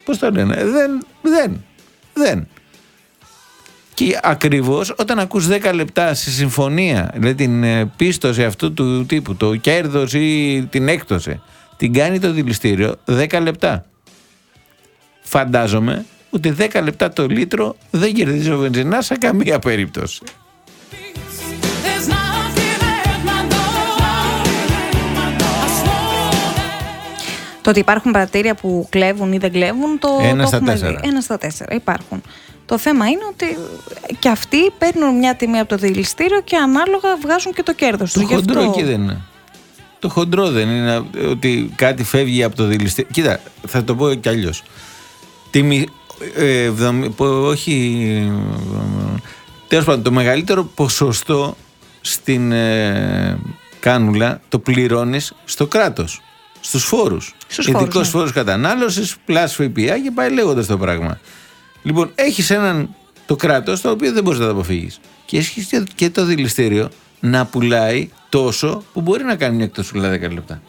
πώς το λένε, δεν. Και ακριβώς όταν ακούς 10 λεπτά στη συμφωνία, δηλαδή την πίστοση αυτού του τύπου, το κέρδος ή την έκπτωση, την κάνει το δηληστήριο 10 λεπτά. Φαντάζομαι ότι 10 λεπτά το λίτρο δεν κερδίζει ο βενζινάς σε καμία περίπτωση. Το ότι υπάρχουν πρατήρια που κλέβουν ή δεν κλέβουν, το Ένα στα έχουμε 4. δει. 1 στα 4 υπάρχουν. Το θέμα είναι ότι και αυτοί παίρνουν μια τιμή από το δηληστήριο και ανάλογα βγάζουν και το κέρδος τους. Το χοντρό εκεί δεν είναι. Το χοντρό δεν είναι ότι κάτι φεύγει από το δηληστήριο. Κοίτα, θα το πω κι αλλιώς. Τέλος πάντων, το μεγαλύτερο ποσοστό στην κάνουλα το πληρώνεις στο κράτος, στους φόρους. Ειδικός φόρος κατανάλωσης, πλάς ΦΠΑ και πάει λέγοντας το πράγμα. Λοιπόν, έχεις το κράτος το οποίο δεν μπορείς να το αποφύγεις. Και έχεις και το δηληστήριο να πουλάει τόσο που μπορεί να κάνει μια εκτοσούλα 10 λεπτά.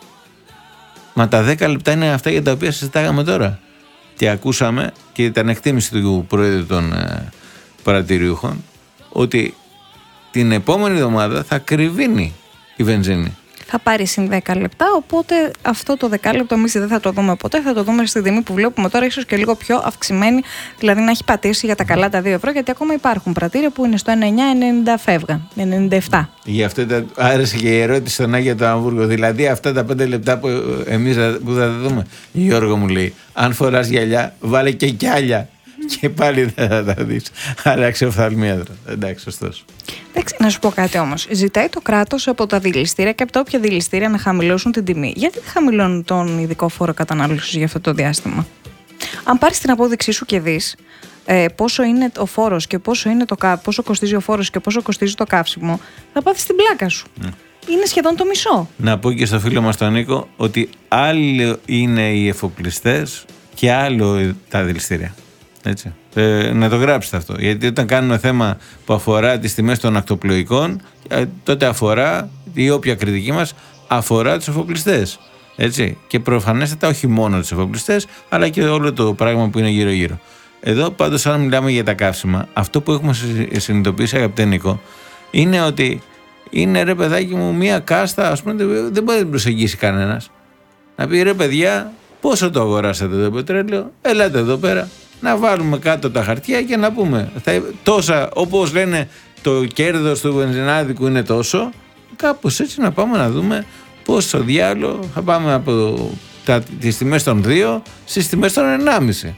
Μα τα 10 λεπτά είναι αυτά για τα οποία συζητάγαμε τώρα. Και ακούσαμε και ήταν εκτίμηση του Προέδρου των παρατηριούχων ότι την επόμενη εβδομάδα θα κρυβίνει η βενζίνη. Θα πάρει συν 10 λεπτά, οπότε αυτό το 10 λεπτό εμείς δεν θα το δούμε ποτέ, θα το δούμε στη τιμή που βλέπουμε τώρα, ίσως και λίγο πιο αυξημένη, δηλαδή να έχει πατήσει για τα καλά τα 2 ευρώ, γιατί ακόμα υπάρχουν πρατήρια που είναι στο 99,90 φεύγα, 97. Γι' αυτό άρεσε και η ερώτηση στον Άγιο το Αμβούργο, δηλαδή αυτά τα 5 λεπτά που εμείς που θα τα δούμε. Γιώργο μου λέει, αν φοράς γυαλιά, βάλε και κιάλια. Και πάλι δεν θα τα δεις. Άλλαξε οφθαλμίατρο. Εντάξει, ωστόσο. Εντάξει, να σου πω κάτι όμως. Ζητάει το κράτος από τα δηληστήρια και από τα όποια δηληστήρια να χαμηλώσουν την τιμή. Γιατί δεν χαμηλώνουν τον ειδικό φόρο κατανάλωσης για αυτό το διάστημα? Αν πάρεις την απόδειξή σου και δεις πόσο είναι ο φόρος και πόσο κοστίζει ο φόρος και πόσο κοστίζει το καύσιμο, θα πάθεις την πλάκα σου. Είναι σχεδόν το μισό. Να πω και στο φίλο μας τον Νίκο ότι άλλο είναι οι εφοπλιστές και άλλο τα δηληστήρια. Έτσι. Να το γράψετε αυτό. Γιατί όταν κάνουμε θέμα που αφορά τις τιμές των ακτοπλοϊκών, τότε αφορά, η όποια κριτική μας αφορά τους εφοπλιστές. Έτσι. Και προφανέστατα όχι μόνο τους εφοπλιστές, αλλά και όλο το πράγμα που είναι γύρω-γύρω. Εδώ πάντως, αν μιλάμε για τα καύσιμα, αυτό που έχουμε συνειδητοποιήσει, αγαπητέ Νίκο, είναι ότι είναι, ρε παιδάκι μου, μία κάστα, ας πούμε, δεν μπορεί να την προσεγγίσει κανένας. Να πει, ρε παιδιά, πόσο το αγοράσατε το πετρέλαιο, ελάτε εδώ πέρα. Να βάλουμε κάτω τα χαρτιά και να πούμε τόσα, όπως λένε το κέρδος του βενζινάδικου είναι τόσο, κάπως έτσι να πάμε να δούμε πόσο διάλογο θα πάμε από τις τιμές των 2 στις τιμές των 1,5.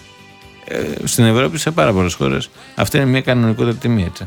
Στην Ευρώπη, σε πάρα πολλές χώρες, αυτή είναι μια κανονικότητα τιμή, έτσι.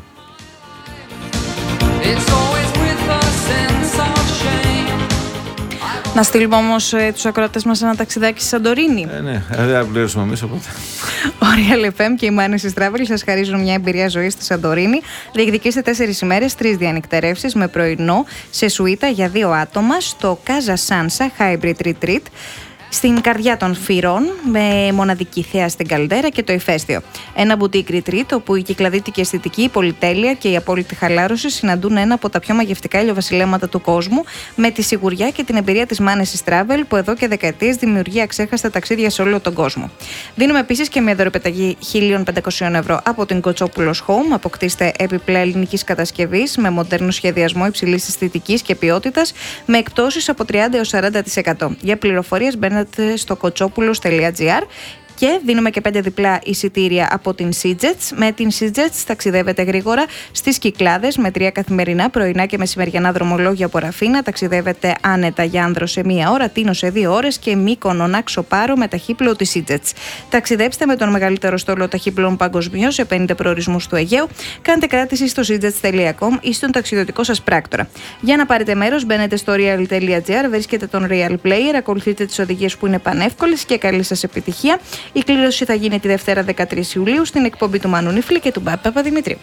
Να στείλουμε όμως τους ακροατές μας ένα ταξιδάκι στη Σαντορίνη. Ναι, δεν θα πληρώσουμε εμείς οπότε. Ο Real FM και η Manesis Travel σας χαρίζουν μια εμπειρία ζωής στη Σαντορίνη. Διεκδικήστε 4 ημέρες, 3 διανυκτερεύσεις με πρωινό σε σουίτα για 2 άτομα στο Casa Sansa Hybrid Retreat, στην καρδιά των Φυρών, με μοναδική θέα στην καλδέρα και το ηφαίστειο. Ένα boutique retreat όπου η κυκλαδίτικη αισθητική, η πολυτέλεια και η απόλυτη χαλάρωση συναντούν ένα από τα πιο μαγευτικά ηλιοβασιλέματα του κόσμου, με τη σιγουριά και την εμπειρία της Manesis Travel, που εδώ και δεκαετίες δημιουργεί αξέχαστα ταξίδια σε όλο τον κόσμο. Δίνουμε επίσης και μια δωρεπιταγή 1.500 ευρώ από την Κοτσόπουλος Home. Αποκτήστε έπιπλα ελληνικής κατασκευής με μοντέρνο σχεδιασμό υψηλής αισθητικής και ποιότητας, με εκπτώσεις από 30 έως 40%. Για πληροφορίες μπαίνετε στο kotsopoulos.gr και δίνουμε και 5 διπλά εισιτήρια από την SeaJets. Με την SeaJets ταξιδεύετε γρήγορα στις Κυκλάδες με 3 καθημερινά, πρωινά και μεσημεριανά δρομολόγια από Ραφίνα. Ταξιδεύετε άνετα για Άνδρο σε 1 ώρα, Τίνο σε 2 ώρες και Μύκονο Νάξο Πάρο με ταχύπλοο της SeaJets. Ταξιδέψτε με τον μεγαλύτερο στόλο ταχύπλοων παγκοσμίως σε 50 προορισμούς του Αιγαίου. Κάντε κράτηση στο seajets.com ή στον ταξιδιωτικό σας πράκτορα. Για να πάρετε μέρος, μπαίνετε στο real.gr, βρίσκετε τον Real Player, ακολουθείτε τις οδηγίες που είναι πανεύκολες και καλή σας επιτυχία. Η κλήρωση θα γίνει τη Δευτέρα 13 Ιουλίου στην εκπομπή του Μάνου Νιφλή και του Μπάπη Παπαδημητρίου.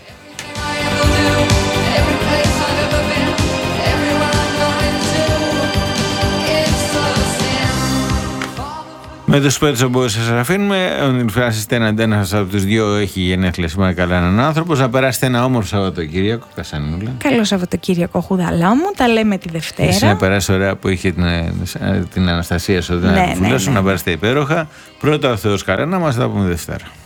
Με τους Pet Shop Boys σας αφήνουμε. Ο Νιλφράσης Τέναντ, ένας από τους δύο, έχει γενέθλια σήμερα. Καλά, έναν άνθρωπος. Να περάσετε ένα όμορφο Σαββατοκύριακο. Κασανούλα. Καλό Σαββατοκύριακο, Χουδαλά μου. Τα λέμε τη Δευτέρα. Εσύ να περάσει ωραία που είχε την Αναστασία σου, να περάσετε υπέροχα. Πρώτα ο Θεός καλά, να μας τα πούμε Δευτέρα.